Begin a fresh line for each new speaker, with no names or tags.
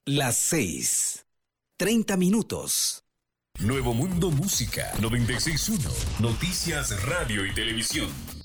Las 6:30.
Nuevo Mundo Música 96.1. Noticias, radio y televisión.